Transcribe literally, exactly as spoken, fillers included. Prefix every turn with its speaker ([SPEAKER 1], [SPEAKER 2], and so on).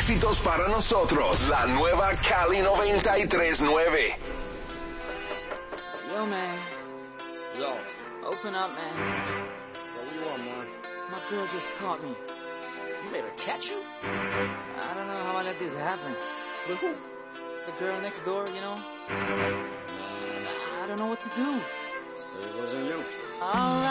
[SPEAKER 1] éxitos para nosotros. La nueva Cali noventa y tres punto nueve.
[SPEAKER 2] Yo, man.
[SPEAKER 3] Yo.
[SPEAKER 2] Open up, man.
[SPEAKER 3] Yo, what you want, man?
[SPEAKER 2] My girl just caught me.
[SPEAKER 3] You made her catch you?
[SPEAKER 2] I don't know how I let this happen.
[SPEAKER 3] With who?
[SPEAKER 2] The girl next door, you know?
[SPEAKER 3] Man.
[SPEAKER 2] I don't know what to do.
[SPEAKER 3] So it wasn't you.
[SPEAKER 2] Alright.